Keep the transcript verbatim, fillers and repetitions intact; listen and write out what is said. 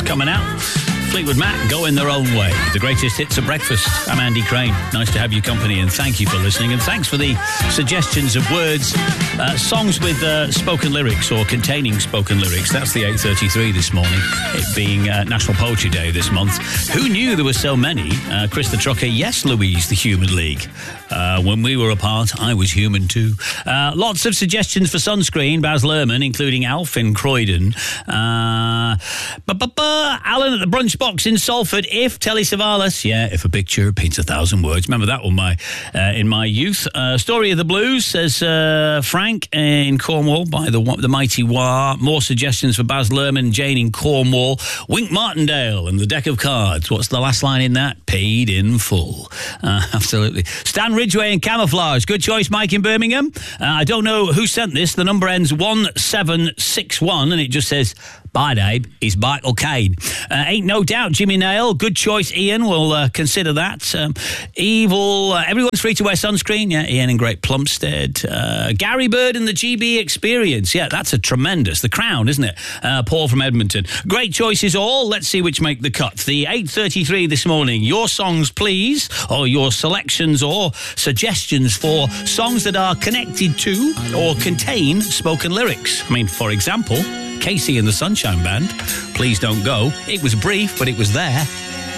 coming out. Fleetwood Mac, Going Their Own Way. The greatest hits of breakfast. I'm Andy Crane. Nice to have your company and thank you for listening. And thanks for the suggestions of words, uh, songs with uh, spoken lyrics or containing spoken lyrics. That's the eight thirty-three this morning, it being uh, National Poetry Day this month. Who knew there were so many? Uh, Chris the Trucker, yes, Louise, the Human League. Uh, when we were apart, I was human too. Uh, lots of suggestions for sunscreen. Baz Luhrmann, including Alf in Croydon. Uh, Alan at the Brunch Box in Salford. If Telly Savalas, yeah, if a picture paints a thousand words. Remember that one my uh, in my youth. Uh, Story of the Blues, says uh, Frank in Cornwall by the the mighty Wah. More suggestions for Baz Luhrmann, Jane in Cornwall. Wink Martindale and the deck of cards. What's the last line in that? Paid in full. Uh, absolutely. Stan Ridgway and Camouflage. Good choice, Mike in Birmingham. Uh, I don't know who sent this. The number ends one seven six one and it just says, bye, Dave. It's Michael Caine. Uh, ain't no doubt, Jimmy Nail. Good choice, Ian. We'll uh, consider that. Um, evil. Uh, everyone's free to wear sunscreen. Yeah, Ian in Great Plumstead. Uh, Gary Bird and the G B Experience. Yeah, that's a tremendous. The Crown, isn't it? Uh, Paul from Edmonton. Great choices all. Let's see which make the cut. The eight thirty-three this morning. Your songs, please, or your selections or suggestions for songs that are connected to or contain spoken lyrics. I mean, for example, Casey and the Sunshine Band, Please Don't Go. It was brief, but it was there.